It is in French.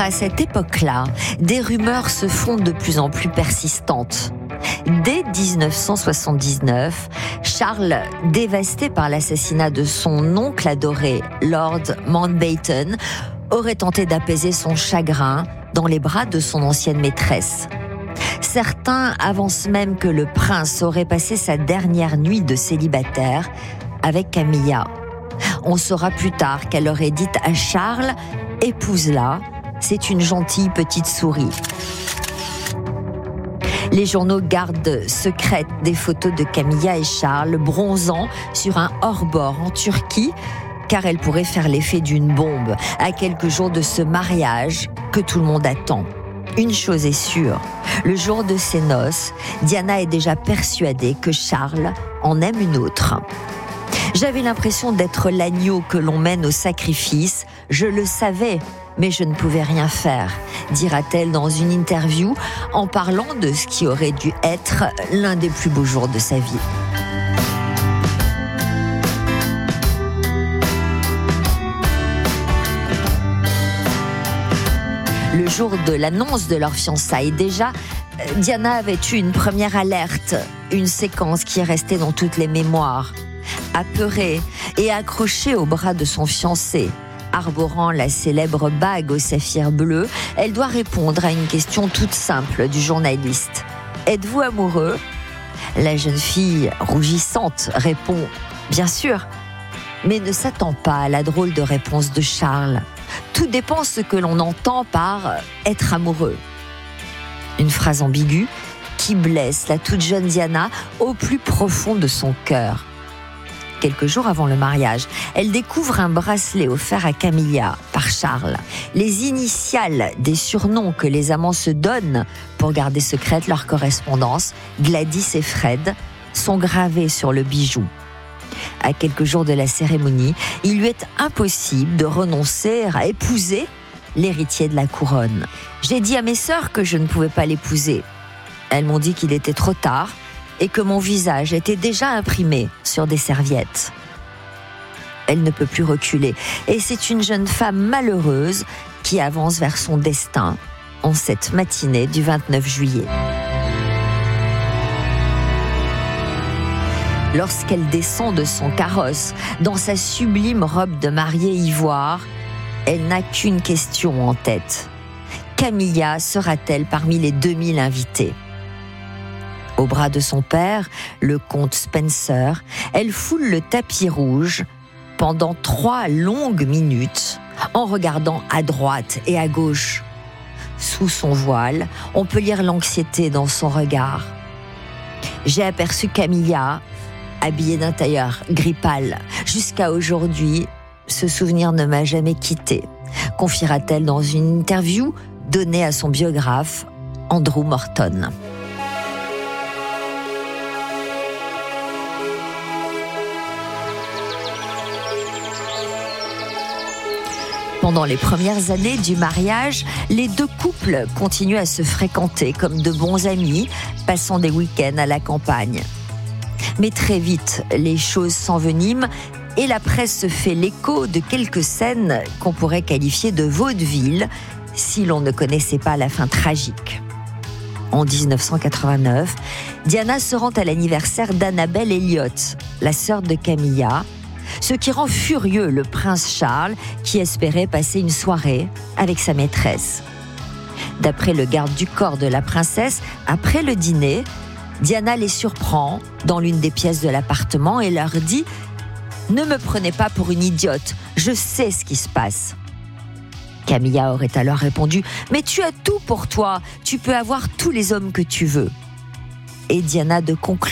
à cette époque-là, des rumeurs se font de plus en plus persistantes. Dès 1979, Charles, dévasté par l'assassinat de son oncle adoré, Lord Mountbatten, aurait tenté d'apaiser son chagrin dans les bras de son ancienne maîtresse. Certains avancent même que le prince aurait passé sa dernière nuit de célibataire avec Camilla. On saura plus tard qu'elle aurait dit à Charles « Épouse-la, c'est une gentille petite souris ». Les journaux gardent secrètes des photos de Camilla et Charles bronzant sur un hors-bord en Turquie, car elle pourrait faire l'effet d'une bombe à quelques jours de ce mariage que tout le monde attend. Une chose est sûre, le jour de ses noces, Diana est déjà persuadée que Charles en aime une autre. J'avais l'impression d'être l'agneau que l'on mène au sacrifice. Je le savais, mais je ne pouvais rien faire, dira-t-elle dans une interview en parlant de ce qui aurait dû être l'un des plus beaux jours de sa vie. Le jour de l'annonce de leur fiançailles, déjà, Diana avait eu une première alerte, une séquence qui est restée dans toutes les mémoires. Apeurée et accrochée au bras de son fiancé, arborant la célèbre bague au saphir bleu, elle doit répondre à une question toute simple du journaliste. « Êtes-vous amoureux ?» La jeune fille, rougissante, répond « Bien sûr », mais ne s'attend pas à la drôle de réponse de Charles. Tout dépend ce que l'on entend par « être amoureux ». Une phrase ambiguë qui blesse la toute jeune Diana au plus profond de son cœur. Quelques jours avant le mariage, elle découvre un bracelet offert à Camilla par Charles. Les initiales des surnoms que les amants se donnent pour garder secrète leur correspondance, Gladys et Fred, sont gravées sur le bijou. À quelques jours de la cérémonie, il lui est impossible de renoncer à épouser l'héritier de la couronne. J'ai dit à mes sœurs que je ne pouvais pas l'épouser. Elles m'ont dit qu'il était trop tard et que mon visage était déjà imprimé sur des serviettes. Elle ne peut plus reculer et c'est une jeune femme malheureuse qui avance vers son destin en cette matinée du 29 juillet. Lorsqu'elle descend de son carrosse dans sa sublime robe de mariée ivoire, elle n'a qu'une question en tête. Camilla sera-t-elle parmi les 2000 invités ? Au bras de son père, le comte Spencer, elle foule le tapis rouge pendant 3 longues minutes en regardant à droite et à gauche. Sous son voile, on peut lire l'anxiété dans son regard. J'ai aperçu Camilla, habillée d'un tailleur gris pâle. Jusqu'à aujourd'hui, ce souvenir ne m'a jamais quittée, confiera-t-elle dans une interview donnée à son biographe, Andrew Morton. Pendant les premières années du mariage, les deux couples continuent à se fréquenter comme de bons amis, passant des week-ends à la campagne. Mais très vite, les choses s'enveniment et la presse se fait l'écho de quelques scènes qu'on pourrait qualifier de vaudeville si l'on ne connaissait pas la fin tragique. En 1989, Diana se rend à l'anniversaire d'Annabel Elliott, la sœur de Camilla, ce qui rend furieux le prince Charles qui espérait passer une soirée avec sa maîtresse. D'après le garde du corps de la princesse, après le dîner, Diana les surprend dans l'une des pièces de l'appartement et leur dit « Ne me prenez pas pour une idiote, je sais ce qui se passe ». Camilla aurait alors répondu « Mais tu as tout pour toi, tu peux avoir tous les hommes que tu veux ». Et Diana de conclure